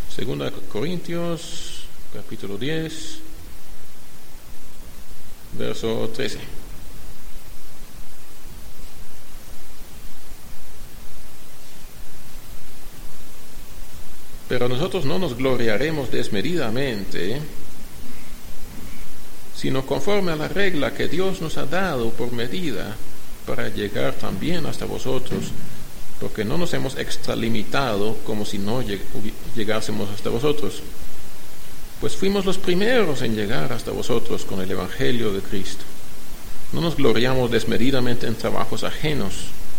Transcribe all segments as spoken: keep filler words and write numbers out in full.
Segunda Corintios, capítulo diez, verso trece. Pero nosotros no nos gloriaremos desmedidamente, sino conforme a la regla que Dios nos ha dado por medida, para llegar también hasta vosotros, porque no nos hemos extralimitado como si no llegásemos hasta vosotros, pues fuimos los primeros en llegar hasta vosotros con el Evangelio de Cristo. No nos gloriamos desmedidamente en trabajos ajenos.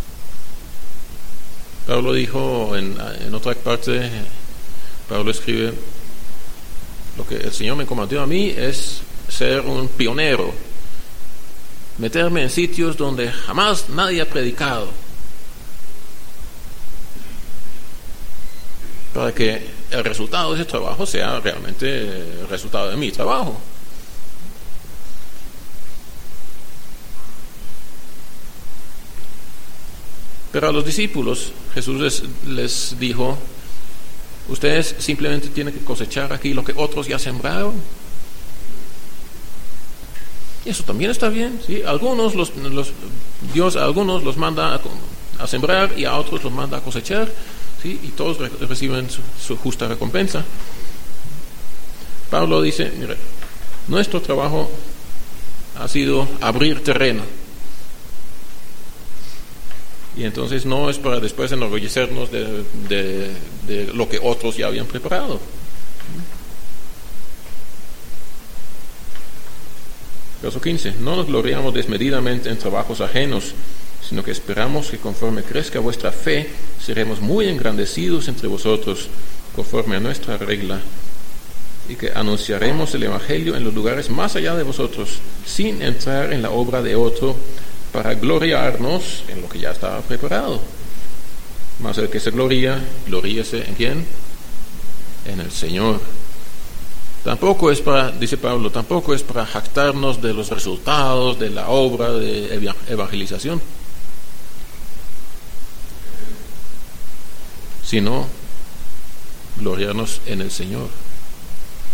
Pablo dijo en, en otra parte, Pablo escribe, lo que el Señor me comandó a mí es ser un pionero, meterme en sitios donde jamás nadie ha predicado, para que el resultado de ese trabajo sea realmente el resultado de mi trabajo. Pero a los discípulos Jesús les, les dijo: ustedes simplemente tienen que cosechar aquí lo que otros ya sembraron. Y eso también está bien, ¿sí? Algunos los, los, Dios a algunos los manda a, a sembrar y a otros los manda a cosechar, ¿sí? Y todos re- reciben su, su justa recompensa. Pablo dice: mire, nuestro trabajo ha sido abrir terreno. Y entonces no es para después enorgullecernos de, de, de lo que otros ya habían preparado. Verso quince. No nos gloriamos desmedidamente en trabajos ajenos, sino que esperamos que conforme crezca vuestra fe, seremos muy engrandecidos entre vosotros, conforme a nuestra regla, y que anunciaremos el Evangelio en los lugares más allá de vosotros, sin entrar en la obra de otro, para gloriarnos en lo que ya estaba preparado. Mas el que se gloría, gloríese ¿en quién? En el Señor. Tampoco es para, dice Pablo, tampoco es para jactarnos de los resultados de la obra de evangelización, sino gloriarnos en el Señor.